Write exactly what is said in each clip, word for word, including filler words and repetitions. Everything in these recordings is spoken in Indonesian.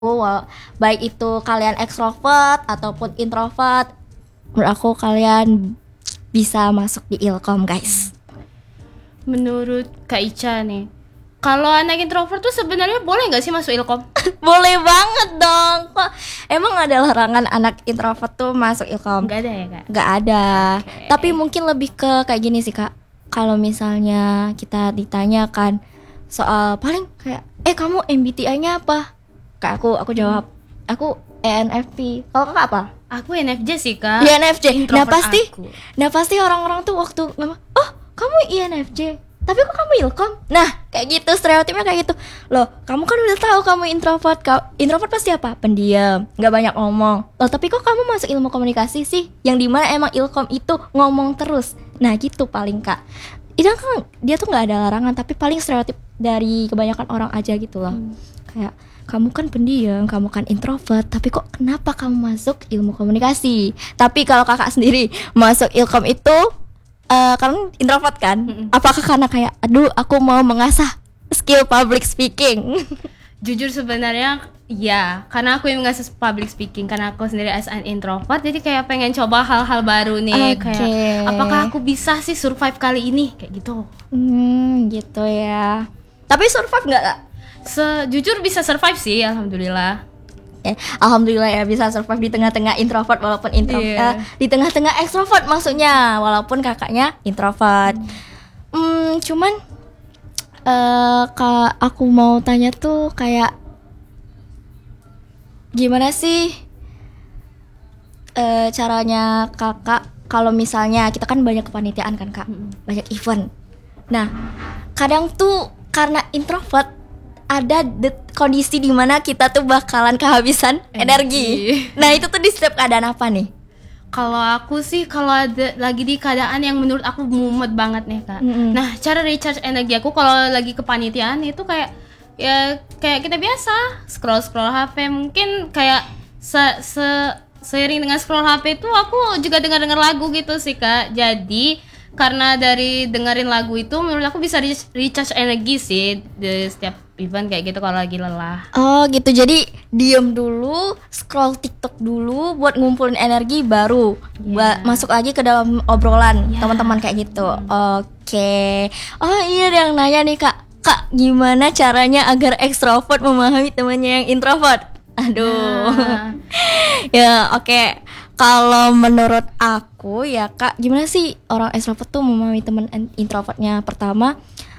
Wah, baik itu kalian ekstrovert ataupun introvert, menurut aku kalian bisa masuk di Ilkom, guys. Menurut Kak Ica nih, kalau anak introvert tuh sebenarnya boleh nggak sih masuk Ilkom? Boleh banget dong. Kok emang ada larangan anak introvert tuh masuk Ilkom? Nggak ada ya Kak? Nggak ada. Oke. Tapi mungkin lebih ke kayak gini sih, Kak. Kalau misalnya kita ditanyakan soal paling kayak, eh kamu M B T I-nya apa? Kayak aku, aku jawab, aku E N F P. Kalau kakak apa? Aku N F J sih Kak. I N F J. Nah Introvert pasti, aku. nah pasti orang-orang tuh waktu ngomong, oh kamu I N F J, tapi kok kamu Ilkom? Nah kayak gitu, stereotipnya kayak gitu. Loh, kamu kan udah tahu kamu introvert. Kau introvert pasti apa? Pendiam, nggak banyak ngomong. Loh tapi kok kamu masuk ilmu komunikasi sih? Yang dimana emang Ilkom itu ngomong terus. Nah gitu paling Kak. Itu kan dia tuh nggak ada larangan, tapi paling stereotip dari kebanyakan orang aja gitu loh. Hmm. Kayak kamu kan pendiam, kamu kan introvert, tapi kok kenapa kamu masuk ilmu komunikasi? Tapi kalau kakak sendiri masuk Ilkom itu, uh, kamu introvert kan? Mm-mm. Apakah karena kayak, aduh aku mau mengasah skill public speaking? Jujur sebenarnya ya, karena aku yang mengasah public speaking, karena aku sendiri as an introvert, jadi kayak pengen coba hal-hal baru nih. Okay. Kayak apakah aku bisa sih survive kali ini, kayak gitu. Hmm, gitu ya. Tapi survive nggak Kak? Sejujur bisa survive sih, alhamdulillah. Eh, alhamdulillah ya bisa survive di tengah-tengah introvert walaupun introvert, yeah. uh, di tengah-tengah ekstrovert maksudnya, walaupun kakaknya introvert. Hmm, hmm cuman uh, kak aku mau tanya tuh kayak gimana sih uh, caranya kakak kalau misalnya kita kan banyak kepanitiaan kan Kak, hmm. banyak event. Nah, kadang tuh karena introvert ada de- kondisi di mana kita tuh bakalan kehabisan energi. energi. Nah itu tuh di setiap keadaan apa nih? Kalau aku sih kalau ada lagi di keadaan yang menurut aku mumet banget nih Kak. Mm-hmm. Nah cara recharge energi aku kalau lagi kepanitiaan itu kayak ya kayak kita biasa scroll scroll H P, mungkin kayak se, se seiring dengan scroll H P itu aku juga dengar dengar lagu gitu sih Kak. Jadi karena dari dengerin lagu itu menurut aku bisa recharge energi sih di setiap event kayak gitu kalau lagi lelah. Oh gitu, jadi diem dulu, scroll TikTok dulu buat ngumpulin energi, baru yeah. ba- masuk lagi ke dalam obrolan yeah. teman-teman kayak gitu. hmm. Oke, okay. Oh iya ada yang nanya nih Kak, Kak gimana caranya agar ekstrovert memahami temannya yang introvert? Aduh nah. Ya oke okay. Kalau menurut aku ya Kak, gimana sih orang ekstrovert tuh memahami teman introvertnya? Pertama,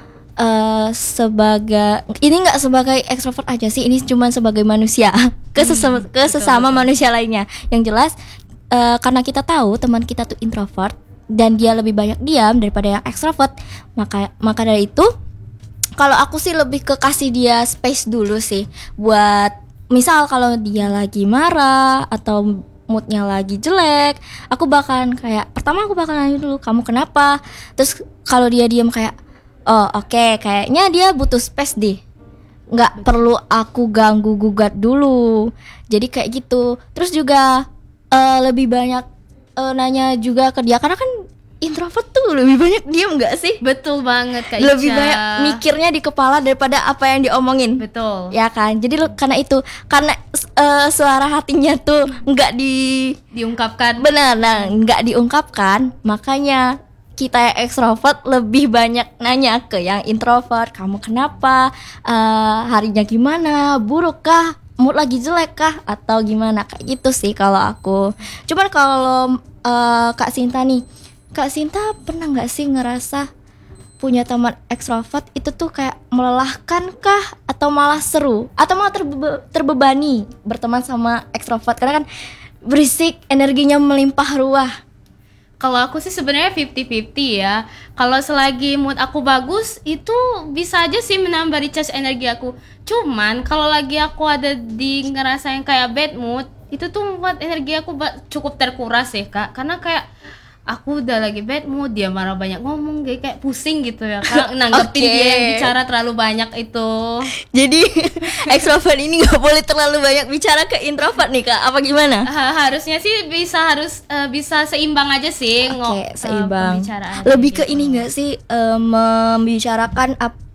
uh, sebagai ini nggak sebagai ekstrovert aja sih, ini cuma sebagai manusia ke sesama, ke sesama manusia lainnya. Yang jelas uh, karena kita tahu teman kita tuh introvert dan dia lebih banyak diam daripada yang ekstrovert, maka maka dari itu kalau aku sih lebih ke kasih dia space dulu sih, buat misal kalau dia lagi marah atau moodnya lagi jelek, aku bakalan kayak pertama aku bakalan nanya dulu kamu kenapa. Terus kalau dia diam kayak oh oke okay, kayaknya dia butuh space deh, nggak perlu aku ganggu gugat dulu. Jadi kayak gitu. Terus juga uh, lebih banyak uh, nanya juga ke dia karena kan introvert tuh lebih banyak diam nggak sih? Betul banget Kak Ica. Lebih banyak mikirnya di kepala daripada apa yang diomongin. Betul. Ya kan. Jadi lo, karena itu karena uh, suara hatinya tuh nggak di diungkapkan. Benar, nah nggak diungkapkan, makanya kita yang ekstrovert lebih banyak nanya ke yang introvert. Kamu kenapa? Uh, harinya gimana? Buruk kah? Mood lagi jelek kah? Atau gimana? Kayak gitu sih kalau aku. Cuman kalau uh, Kak Sinta nih, Kak Sinta pernah gak sih ngerasa punya teman ekstrovert itu tuh kayak melelahkan kah? Atau malah seru? Atau malah terbe- terbebani berteman sama ekstrovert? Karena kan berisik, energinya melimpah ruah. Kalau aku sih sebenarnya fifty-fifty ya. Kalau selagi mood aku bagus, itu bisa aja sih menambah recharge energi aku. Cuman kalau lagi aku ada di ngerasa yang kayak bad mood, itu tuh membuat energi aku ba- cukup terkuras ya Kak. Karena kayak aku udah lagi bad mood, dia marah banyak ngomong, kayak, kayak pusing gitu ya Kak, nanggepin okay. dia yang bicara terlalu banyak itu. Jadi ekstrovert ini gak boleh terlalu banyak bicara ke introvert nih Kak, apa gimana? Ha, harusnya sih bisa harus uh, bisa seimbang aja sih. Oke, okay, seimbang. Uh, Lebih ke gitu. Ini gak sih uh, membicarakan ap-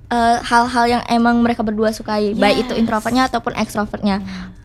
uh, hal-hal yang emang mereka berdua sukai, yes. baik itu introvertnya ataupun extrovertnya.